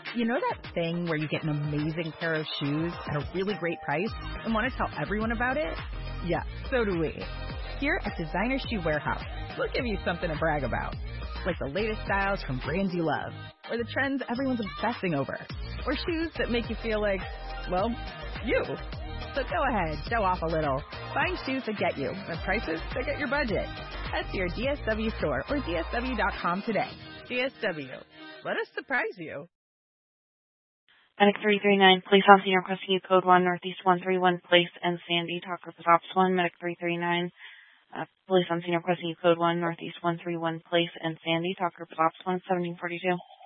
You know that thing where you get an amazing pair of shoes at a really great price and want to tell everyone about it? Yeah, so do we. Here at Designer Shoe Warehouse, we'll give you something to brag about, like the latest styles from brands you love, or the trends everyone's obsessing over, or shoes that make you feel like, well, you. So go ahead, show off a little. Find shoes that get you at prices that get your budget. Head to your DSW store or DSW.com today. DSW, let us surprise you. Medic 339, police on scene requesting you code 1, Northeast 131, Place and Sandy, talk group is Ops 1, Medic 339. Police on scene requesting you code 1, Northeast 131, Place and Sandy, talk group is Ops 1, 1742.